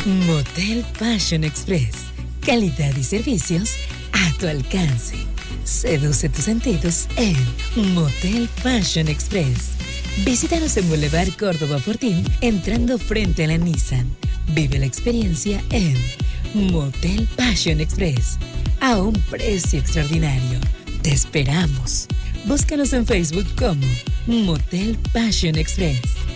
Motel Passion Express. Calidad y servicios a tu alcance. Seduce tus sentidos en Motel Passion Express. Visítanos en Boulevard Córdoba Fortín, entrando frente a la Nissan. Vive la experiencia en Motel Passion Express, a un precio extraordinario. Te esperamos. Búscanos en Facebook como Motel Passion Express.